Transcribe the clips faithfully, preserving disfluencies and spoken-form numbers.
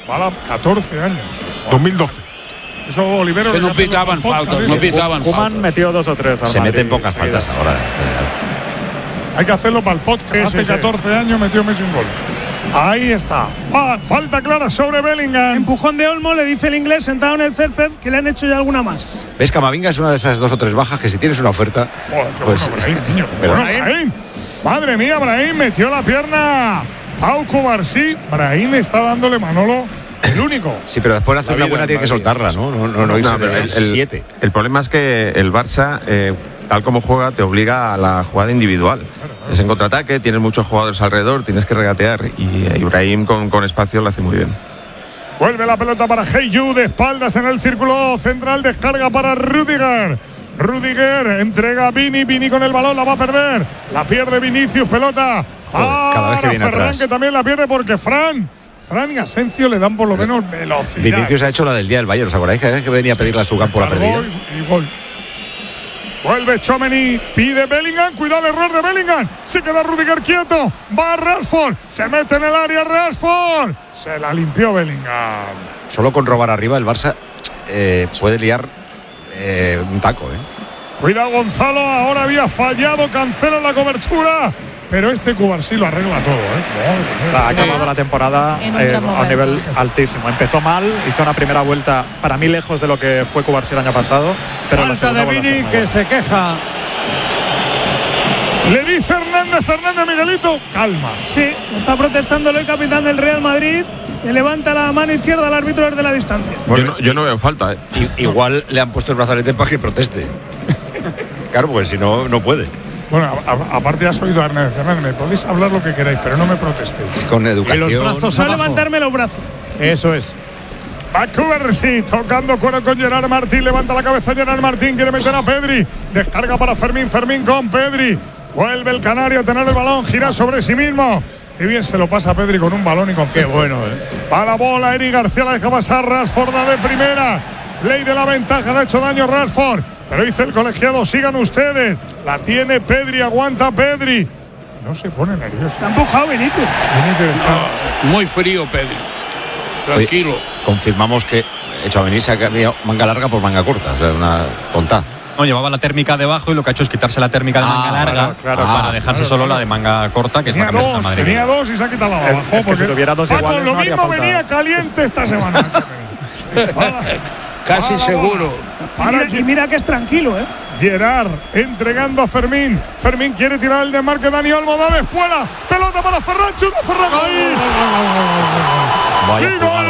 Para catorce años. dos mil doce. Eso Olivero. Que no pitaban faltas, no pitaban faltas. Koeman metió dos o tres. Se meten pocas faltas ahora. Hay que hacerlo para el podcast. Sí, Hace sí, catorce sí. años metió Messi un gol. Ahí está. Ah, falta clara sobre Bellingham. Empujón de Olmo, le dice el inglés sentado en el césped que le han hecho ya alguna más. ¿Ves? Camavinga es una de esas dos o tres bajas que si tienes una oferta. Joder, qué pues, bueno, Brahim, niño. Pero, Bueno, Brahim. Madre mía, Brahim metió la pierna. Pau Cubarsí. Brahim está dándole Manolo. El único. Sí, pero después de hacer La una vida, buena tiene que la vida. soltarla, ¿no? No, no, no, No, irse pero del el- siete. El problema es que el Barça, eh, tal como juega, te obliga a la jugada individual. Es en contraataque, tienes muchos jugadores alrededor, tienes que regatear. Y eh, Ibrahim con, con espacio lo hace muy bien. Vuelve la pelota para Heyu, de espaldas en el círculo central, descarga para Rüdiger. Rüdiger entrega a Vini, Vini con el balón, la va a perder. La pierde Vinicius, pelota. Joder, cada vez que viene Ferran, atrás. que también la pierde porque Fran. Fran y Asensio le dan por lo menos velocidad. Vinicius ha hecho la del día del Bayern, ¿os acordáis que que venía a pedirle a su campo la perdida? Cargó y, y gol. Vuelve Tchouaméni, pide Bellingham, cuidado el error de Bellingham, se queda Rüdiger quieto, va Rashford, se mete en el área Rashford, se la limpió Bellingham. Solo con robar arriba el Barça eh, puede liar eh, un taco, ¿eh? Cuidado Gonzalo, ahora había fallado Cancelo en la cobertura, pero este Cubarsí lo arregla todo, ¿eh? Ha acabado la temporada En un eh, gran a un momento. nivel altísimo. Empezó mal, hizo una primera vuelta para mí lejos de lo que fue Cubarsí el año pasado, pero la Falta segunda de vuelta Vini fue que muy se queja. Le dice Hernández, Hernández Miguelito, calma. Sí, está protestando el hoy capitán del Real Madrid, que levanta la mano izquierda al árbitro desde la distancia. Yo no, yo no veo falta, ¿eh? I- igual le han puesto el brazalete para que proteste. Claro, pues si no, no puede. Bueno, a- a- aparte ya has oído a Hernández Hernández, me podéis hablar lo que queráis, pero no me protestéis. Con educación. Y los brazos No abajo. levantarme los brazos. Eso es. Va Cubarsí, tocando cuero con Gerard Martín, levanta la cabeza Gerard Martín, quiere meter a Pedri, descarga para Fermín, Fermín con Pedri, vuelve el canario a tener el balón, gira sobre sí mismo, qué bien se lo pasa a Pedri con un balón y con Qué centro. bueno, ¿eh? Va la bola, Eric García la deja pasar, Rashford da de primera, ley de la ventaja, le ha hecho daño Rashford, pero dice el colegiado, sigan ustedes, la tiene Pedri, aguanta Pedri, no se pone nervioso. Está empujado Vinicius. Vinicius está- No, muy frío, Pedri. Tranquilo. Oye, confirmamos que Tchouaméni se ha cambiado manga larga por manga corta, o sea, una tonta. No, llevaba la térmica debajo y lo que ha hecho es quitarse la térmica de Ah, manga larga claro, claro, para claro, dejarse claro, solo claro. la de manga corta, que Tenía es la camiseta dos, madrileña. tenía dos y se ha quitado la de Es- abajo. es que porque si tuviera dos Paco, iguales lo no haría mismo falta. venía caliente esta semana. Para- Casi para la seguro. bola. Y Para mira, y mira que es tranquilo, ¿eh? Gerard entregando a Fermín. Fermín quiere tirar el desmarque. Dani Olmo da de espuela. Pelota para Ferran. Chuta Ferran. ¡Ahí! Vaya ¡Y gol!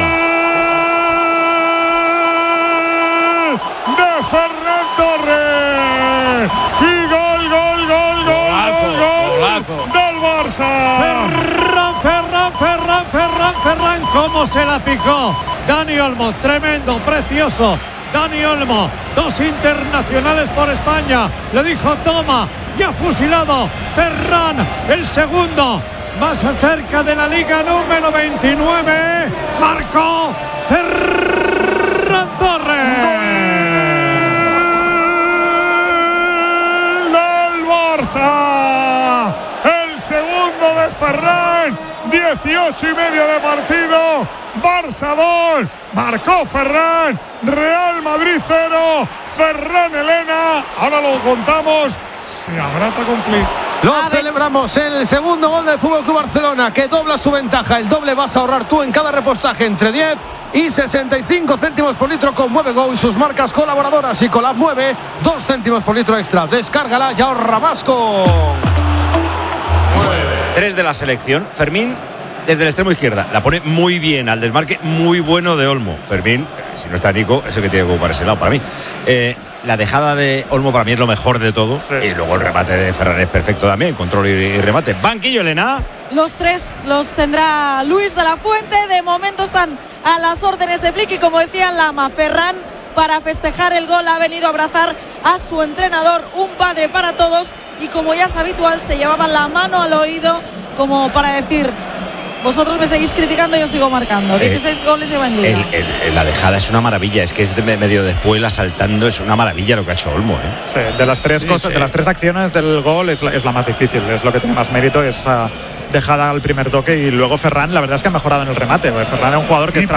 De Ferran Torres. Y gol, gol, gol, gol, Golazo, gol, gol golazo. del Barça. Ferran, Ferran, Ferran, Ferran, Ferran, cómo se la picó Dani Olmo, tremendo, precioso. Dani Olmo, dos internacionales por España, le dijo toma y ha fusilado Ferran, el segundo, más cerca de la liga número veintinueve, marcó Ferran Torres. Del Barça, el segundo de Ferran, dieciocho y medio de partido, Barça dos, marcó Ferran, Real Madrid cero, Ferran Elena, ahora lo contamos, se abraza con Flick. Lo celebramos, el segundo gol del F C Barcelona, que dobla su ventaja. El doble vas a ahorrar tú en cada repostaje entre diez y sesenta y cinco céntimos por litro con MueveGo y sus marcas colaboradoras. Y con la Mueve, dos céntimos por litro extra. Descárgala y ahorra más con... Tres de la selección. Fermín, desde el extremo izquierda, la pone muy bien al desmarque, muy bueno de Olmo. Fermín, si no está Nico, es el que tiene que ocupar ese lado para mí. Eh, la dejada de Olmo para mí es lo mejor de todo. Sí. Y luego el remate de Ferran es perfecto también, control y, y remate. Banquillo, Elena. Los tres los tendrá Luis de la Fuente. De momento están a las órdenes de Flick y, como decía Lama, Ferran, para festejar el gol, ha venido a abrazar a su entrenador, un padre para todos, y como ya es habitual, se llevaban la mano al oído como para decir: vosotros me seguís criticando, yo sigo marcando. dieciséis goles lleva en liga. El, el, el, la dejada es una maravilla, es que es de medio de espuela saltando, es una maravilla lo que ha hecho Olmo, ¿eh? Sí, de las tres Sí, cosas, sí. de las tres acciones del gol es la, es la más difícil, es lo que tiene más mérito, esa dejada al primer toque, y luego Ferran, la verdad es que ha mejorado en el remate, porque Ferran es un jugador que Y